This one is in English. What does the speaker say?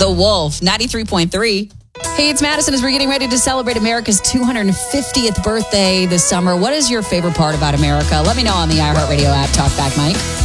The Wolf, 93.3. Hey, it's Madison as we're getting ready to celebrate America's 250th birthday this summer. What is your favorite part about America? Let me know on the iHeartRadio app. Talk back, Mike.